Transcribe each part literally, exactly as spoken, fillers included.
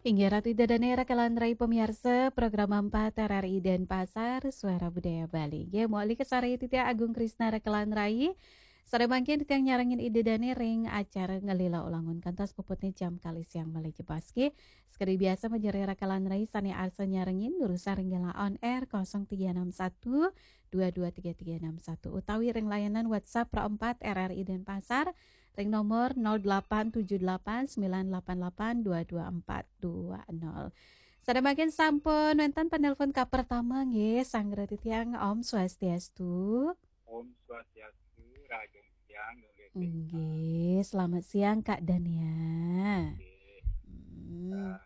Hingga Ratu Dadanera Kalandrai pemirsa program empat R R I dan Pasar Suara Budaya Bali. Ya, mau kesari titia Agung Krisna Kalandrai. Sore bangkin tiang nyarangin ide dane ring acara ngelila ulangun kantas puputnya jam kali siang malai jebaski. Sekali biasa menjari Kalandrai sani arsa nyarangin nurusa ringgala on air nol tiga enam satu dua dua tiga tiga enam satu utawi ring layanan WhatsApp Pro empat R R I dan Pasar. Ring nomor nol delapan tujuh delapan sembilan delapan delapan dua dua empat dua nol. Sada makin sampun wonten penelpon ka pertama nggih Sanggra Titiang Om Swastiastu. Om Swastiastu, Raja Siang. Nggih, selamat siang Kak Dania. Hmm. Uh,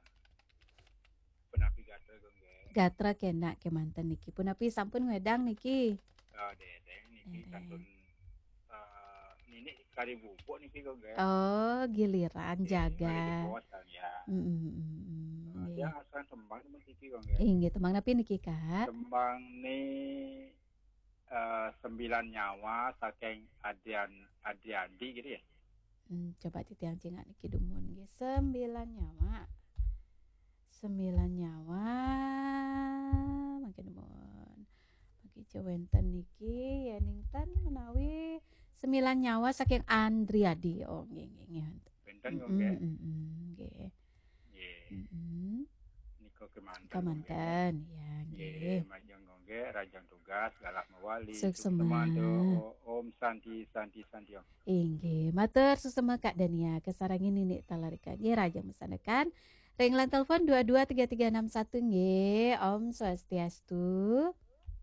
Punapi gatra nggih. Gatra kena kemanten niki. Punapi sampun wedang niki. Oh, dedeng niki sampun ini kari bubuk nih kok guys. Oh, giliran jaga. Ya. Mm-hmm. Dia asal tembang teman kiki kok guys. Inggih, tembang napi niki Kak? Tembang nih uh, sembilan nyawa saking adian adiandi gitu ya. Hmm, coba titiang cingak niki dumun nggih. Sembilan nyawa. Sembilan nyawa. Makin dumun. Maki cewenten niki yeningten menawi sembilan nyawa saking Andriadi. Oh nggih nggih nggih. Benten kok nggih. Nggih. Nggih. Heeh. Niko kemanten. Kemanten ya nggih. Majang nggih rajang tugas galak mawali. Suksema. Om Santi Santi Santi. Inggih, matur susema Kak Dania kesarangin ini talarikan. Nggih rajang mesanekan. Ringlan telepon dua dua tiga tiga enam satu nggih. Om Swastiastu.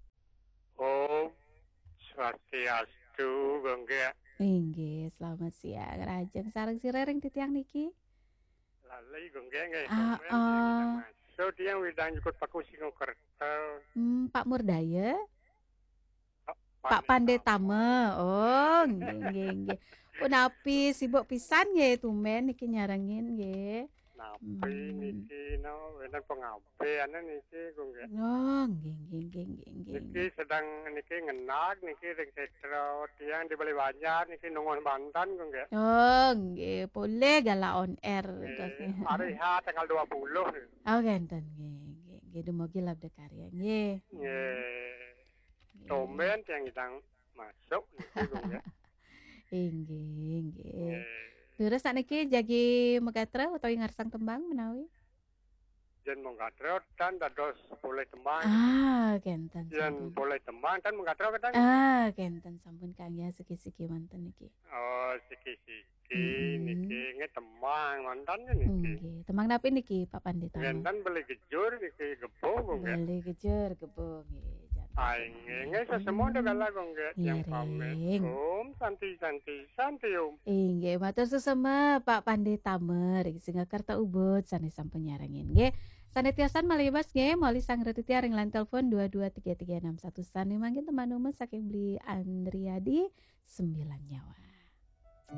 Om Swastiastu. Tuh, gongge. Inggih, selamat siang. Rajang sareng sirering titiang niki. Lalai gongge nggih. Ah, ah. So dia widang ikut paku singo kertel. Hmm, Pak Murdaya. Pak, Pak Pandetama. Oh, nggih nggih nggih. Punapi sibuk pisan nggih tumen niki nyarengin nggih. Napi hmm. niki no wenen pengabean niki gongge. Oh, nggih nggih nggih nggih. Niki sedang niki ngenak niki ring setro tiang di Bali Banjar niki nungon Banten gongge. Oh, nggih, boleh gala on air. Hari H tanggal dua puluh. Oh, genten nggih nggih nggih dumugi labda karya nggih. Nggih. Tomen tiang idang masuk niki gongge. Inggih nggih. Terus sakniki jagi megatra utawi ngarsang tembang menawi? Yen mengatra dan dados boleh tembang. Ah, kenten. Yen boleh tembang kan mengatra kadang. Ah, kenten sampun Kang ya siki-siki manten niki. Oh, siki-siki mm-hmm. niki ngetembang mantan niki. Nggih, tembang napi niki Pak Pandita? Enten beli gejur niki gebo nggih. Beli gejur gebo nggih. Aing nggih sesemua do gala nggih yang pamit. Om santi santi santi om. Inggih, matur susema Pak Pandita Mer sing Karta Ubud sanes sampun nyarengin nggih. Sane tiasan malibas nggih mali sang retitia ring lan telepon dua dua tiga tiga enam satu sane mangkin teman umum saking beli Andriadi sembilan nyawa.